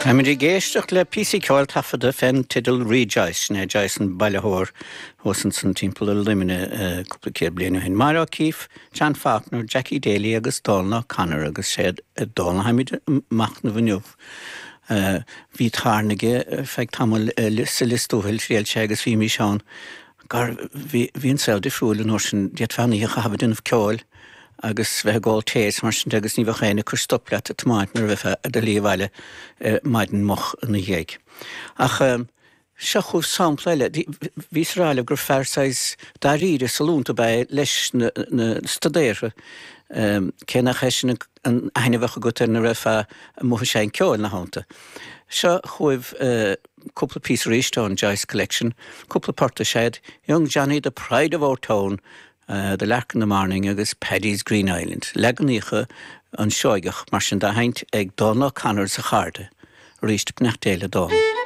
Táimid géisteach le PC ceáil tafada fen tidal Rejoice na Jason Ballahor hosan san timppla limine cúpla céir bliana hin Mara O'Keeffe, John Faulkner, Jackie Daly agus Donna Connor agus séad Donna haimid mach na bhniuh. Bhí tharnaige feag tamil sa listúhil réal sé agus bhí mí seán gar bhíon saoil de friúil an orsin diad fannaí a chabhad in ceáil agus bheith gáil téas mar sin agus ní bheith chéine chur stopleat a tomáid mar bheith a líomhhaile maidin moch na dhéig. Ach se chuh sampleile, bhís ráile gur fearsáis dá ríre salúnta bei leis na stadéire céna cheisina an aine bhecha go na raibh a mutha sé ceáil na hánta. Se chuibh couple piece Reistone Joyce Collection, couple porta shed, Young Johnny, The Pride of Our Town, The Lark in the Morning agus Paddy's Green Island. Leganícha an seoigech mar sin da haint ag Donna Connor sa charde. Ríist pnecht éile dá.